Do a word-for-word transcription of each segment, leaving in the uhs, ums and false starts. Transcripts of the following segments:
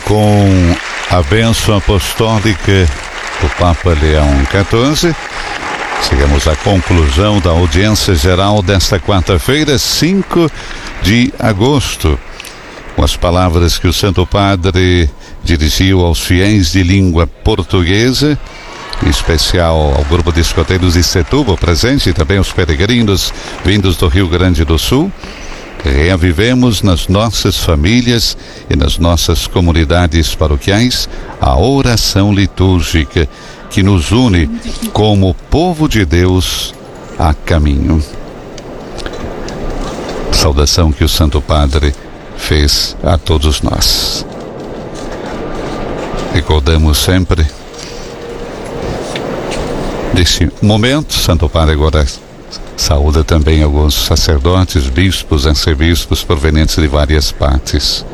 com a bênção apostólica do Papa Leão quatorze, chegamos à conclusão da audiência geral desta quarta-feira, cinco de agosto, com as palavras que o Santo Padre dirigiu aos fiéis de língua portuguesa, em especial ao grupo de escoteiros de Setúbal presente e também aos peregrinos vindos do Rio Grande do Sul. Reavivemos nas nossas famílias e nas nossas comunidades paroquiais a oração litúrgica que nos une como povo de Deus a caminho. Saudação que o Santo Padre fez a todos nós. Recordamos sempre desse momento. Santo Padre agora saúda também alguns sacerdotes, bispos, arcebispos provenientes de várias partes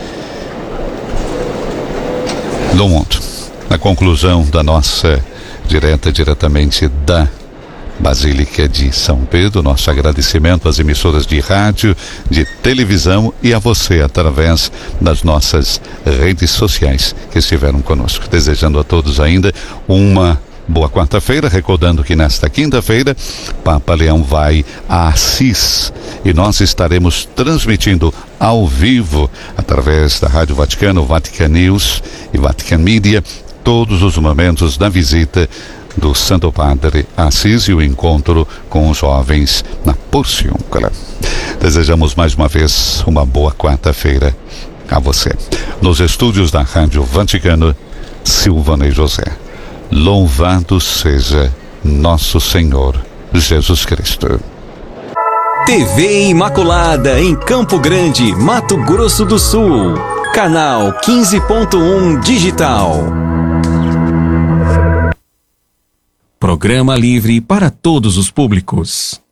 do mundo. Na conclusão da nossa direta, diretamente da Basílica de São Pedro, nosso agradecimento às emissoras de rádio, de televisão e a você através das nossas redes sociais que estiveram conosco. Desejando a todos ainda uma boa quarta-feira, recordando que nesta quinta-feira Papa Leão vai a Assis e nós estaremos transmitindo ao vivo através da Rádio Vaticano, Vatican News e Vatican Media todos os momentos da visita do Santo Padre a Assis e o encontro com os jovens na Porciúncula. Desejamos mais uma vez uma boa quarta-feira a você. Nos estúdios da Rádio Vaticano, Silvana José. Louvado seja nosso Senhor Jesus Cristo. T V Imaculada em Campo Grande, Mato Grosso do Sul. Canal quinze ponto um Digital. Programa livre para todos os públicos.